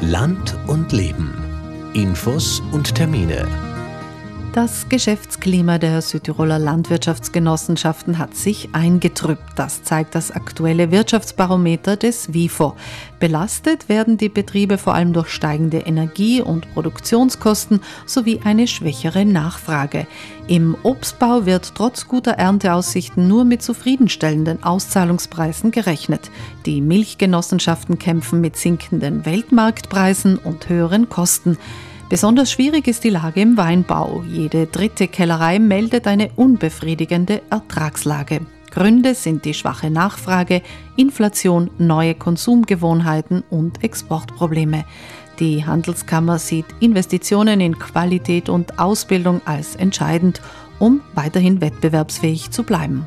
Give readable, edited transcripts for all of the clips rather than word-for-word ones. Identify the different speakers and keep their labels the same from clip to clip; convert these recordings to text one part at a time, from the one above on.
Speaker 1: Land und Leben. Infos und Termine.
Speaker 2: Das Geschäftsklima der Südtiroler Landwirtschaftsgenossenschaften hat sich eingetrübt. Das zeigt das aktuelle Wirtschaftsbarometer des WIFO. Belastet werden die Betriebe vor allem durch steigende Energie- und Produktionskosten sowie eine schwächere Nachfrage. Im Obstbau wird trotz guter Ernteaussichten nur mit zufriedenstellenden Auszahlungspreisen gerechnet. Die Milchgenossenschaften kämpfen mit sinkenden Weltmarktpreisen und höheren Kosten. Besonders schwierig ist die Lage im Weinbau. Jede dritte Kellerei meldet eine unbefriedigende Ertragslage. Gründe sind die schwache Nachfrage, Inflation, neue Konsumgewohnheiten und Exportprobleme. Die Handelskammer sieht Investitionen in Qualität und Ausbildung als entscheidend, um weiterhin wettbewerbsfähig zu bleiben.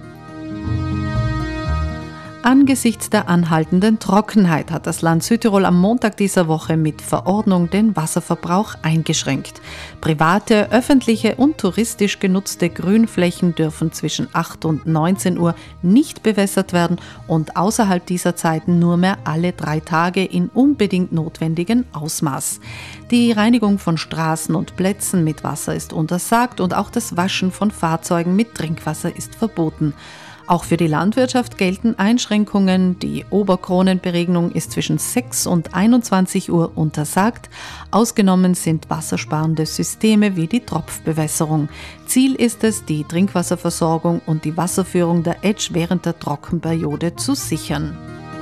Speaker 2: Angesichts der anhaltenden Trockenheit hat das Land Südtirol am Montag dieser Woche mit Verordnung den Wasserverbrauch eingeschränkt. Private, öffentliche und touristisch genutzte Grünflächen dürfen zwischen 8 und 19 Uhr nicht bewässert werden und außerhalb dieser Zeiten nur mehr alle 3 Tage in unbedingt notwendigem Ausmaß. Die Reinigung von Straßen und Plätzen mit Wasser ist untersagt und auch das Waschen von Fahrzeugen mit Trinkwasser ist verboten. Auch für die Landwirtschaft gelten Einschränkungen. Die Oberkronenberegnung ist zwischen 6 und 21 Uhr untersagt. Ausgenommen sind wassersparende Systeme wie die Tropfbewässerung. Ziel ist es, die Trinkwasserversorgung und die Wasserführung der Etsch während der Trockenperiode zu sichern.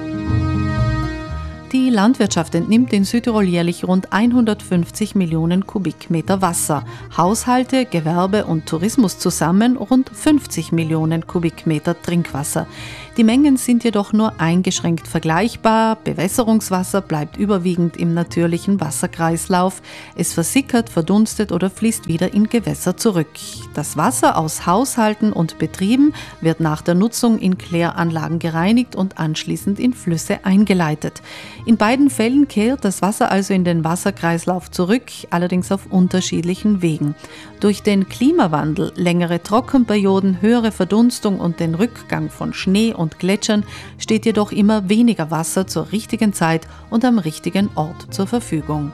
Speaker 2: Die Landwirtschaft entnimmt in Südtirol jährlich rund 150 Millionen Kubikmeter Wasser. Haushalte, Gewerbe und Tourismus zusammen rund 50 Millionen Kubikmeter Trinkwasser. Die Mengen sind jedoch nur eingeschränkt vergleichbar. Bewässerungswasser bleibt überwiegend im natürlichen Wasserkreislauf. Es versickert, verdunstet oder fließt wieder in Gewässer zurück. Das Wasser aus Haushalten und Betrieben wird nach der Nutzung in Kläranlagen gereinigt und anschließend in Flüsse eingeleitet. In beiden Fällen kehrt das Wasser also in den Wasserkreislauf zurück, allerdings auf unterschiedlichen Wegen. Durch den Klimawandel, längere Trockenperioden, höhere Verdunstung und den Rückgang von Schnee und Gletschern steht jedoch immer weniger Wasser zur richtigen Zeit und am richtigen Ort zur Verfügung.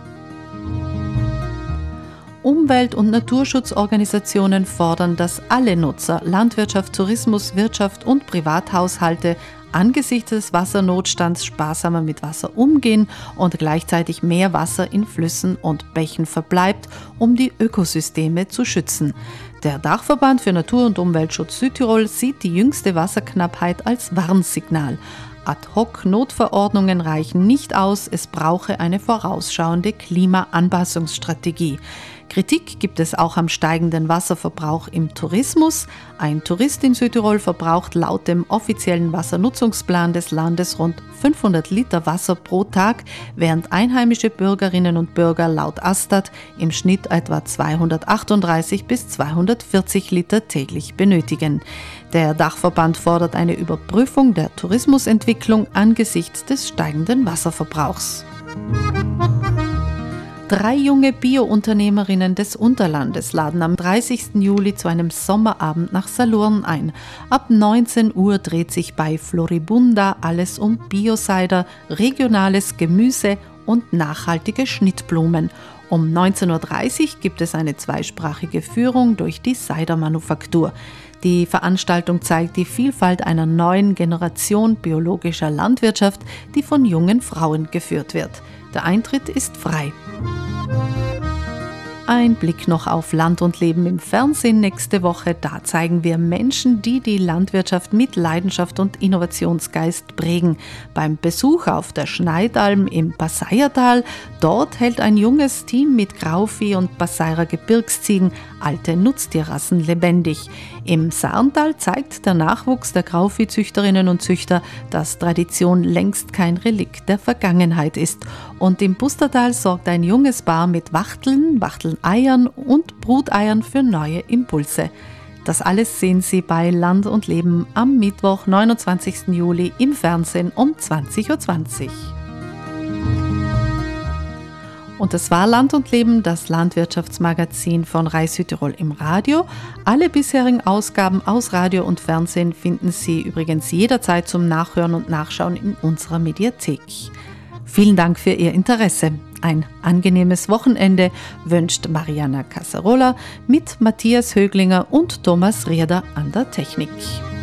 Speaker 2: Umwelt- und Naturschutzorganisationen fordern, dass alle Nutzer, Landwirtschaft, Tourismus, Wirtschaft und Privathaushalte angesichts des Wassernotstands sparsamer mit Wasser umgehen und gleichzeitig mehr Wasser in Flüssen und Bächen verbleibt, um die Ökosysteme zu schützen. Der Dachverband für Natur- und Umweltschutz Südtirol sieht die jüngste Wasserknappheit als Warnsignal. Ad-hoc-Notverordnungen reichen nicht aus, es brauche eine vorausschauende Klimaanpassungsstrategie. Kritik gibt es auch am steigenden Wasserverbrauch im Tourismus. Ein Tourist in Südtirol verbraucht laut dem offiziellen Wassernutzungsplan des Landes rund 500 Liter Wasser pro Tag, während einheimische Bürgerinnen und Bürger laut Astat im Schnitt etwa 238 bis 240 Liter täglich benötigen. Der Dachverband fordert eine Überprüfung der Tourismusentwicklung angesichts des steigenden Wasserverbrauchs. 3 junge Bio-Unternehmerinnen des Unterlandes laden am 30. Juli zu einem Sommerabend nach Salurn ein. Ab 19 Uhr dreht sich bei Floribunda alles um Bio-Cider, regionales Gemüse und nachhaltige Schnittblumen. Um 19.30 Uhr gibt es eine zweisprachige Führung durch die Cider-Manufaktur. Die Veranstaltung zeigt die Vielfalt einer neuen Generation biologischer Landwirtschaft, die von jungen Frauen geführt wird. Der Eintritt ist frei. Ein Blick noch auf Land und Leben im Fernsehen nächste Woche. Da zeigen wir Menschen, die die Landwirtschaft mit Leidenschaft und Innovationsgeist prägen. Beim Besuch auf der Schneidalm im Passeiertal, dort hält ein junges Team mit Grauvieh und Passeirer Gebirgsziegen alte Nutztierrassen lebendig. Im Sarntal zeigt der Nachwuchs der Grauviehzüchterinnen und Züchter, dass Tradition längst kein Relikt der Vergangenheit ist. Und im Pustertal sorgt ein junges Paar mit Wachteln-Eiern und Bruteiern für neue Impulse. Das alles sehen Sie bei Land und Leben am Mittwoch, 29. Juli im Fernsehen um 20.20 Uhr. Und das war Land und Leben, das Landwirtschaftsmagazin von RAI Südtirol im Radio. Alle bisherigen Ausgaben aus Radio und Fernsehen finden Sie übrigens jederzeit zum Nachhören und Nachschauen in unserer Mediathek. Vielen Dank für Ihr Interesse. ein angenehmes Wochenende wünscht Mariana Casarola mit Matthias Höglinger und Thomas Rieder an der Technik.